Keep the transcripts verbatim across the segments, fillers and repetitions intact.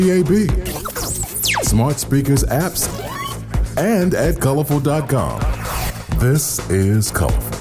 D A B, smart speakers apps, and at colorful dot com. This is Colorful.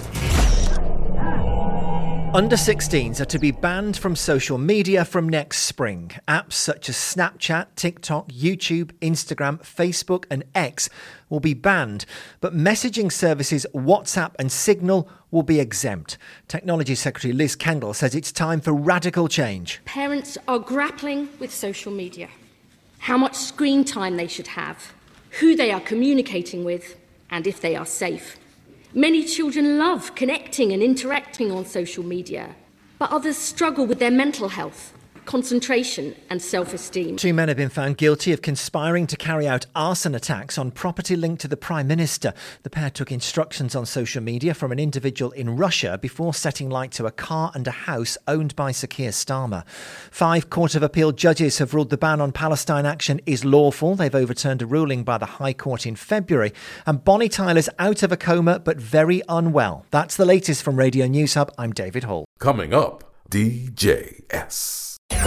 Under sixteens are to be banned from social media from next spring. Apps such as Snapchat, TikTok, YouTube, Instagram, Facebook and X will be banned, but messaging services WhatsApp and Signal will be exempt. Technology Secretary Liz Kendall says it's time for radical change. Parents are grappling with social media, how much screen time they should have, who they are communicating with, and if they are safe. Many children love connecting and interacting on social media, but others struggle with their mental health, concentration and self-esteem. Two men have been found guilty of conspiring to carry out arson attacks on property linked to the Prime Minister. The pair took instructions on social media from an individual in Russia before setting light to a car and a house owned by Sir Keir Starmer. Five Court of Appeal judges have ruled the ban on Palestine action is lawful. They've overturned a ruling by the High Court in February. And Bonnie Tyler's out of a coma but very unwell. That's the latest from Radio News Hub. I'm David Hall. Coming up, D J S.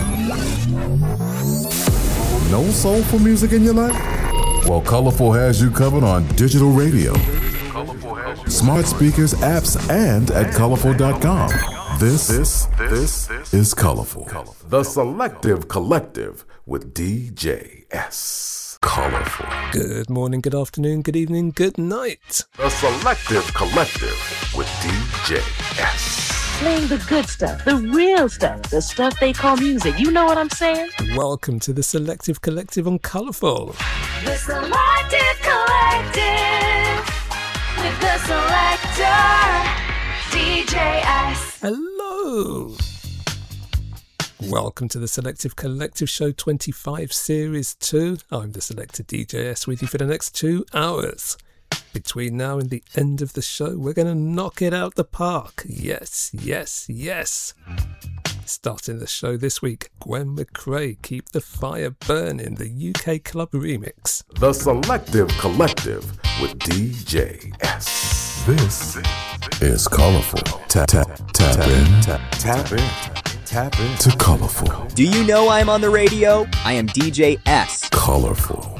No soulful music in your life? Well, Colorful has you covered on digital radio, smart speakers, apps, and at colorful dot com. This, this, this is Colorful. The Selective Collective with D J S. Colorful. Good morning, good afternoon, good evening, good night. The Selective Collective with D J S. Playing the good stuff, the real stuff, the stuff they call music. You know what I'm saying? Welcome to the Selective Collective on Colourful. The Selective Collective with the selector, D J S. Hello. Welcome to the Selective Collective Show twenty-five Series two. I'm the Selector D J S with you for the next two hours. Between now and the end of the show, we're going to knock it out the park. Yes, yes, yes. Starting the show this week, Gwen McRae, Keep the Fire Burning, the U K Club remix. The Selective Collective with D J S. This is Colorful. Tap, tap, tap in, tap, tap in, tap in to Colorful. Do you know I'm on the radio? I am D J S. Colorful.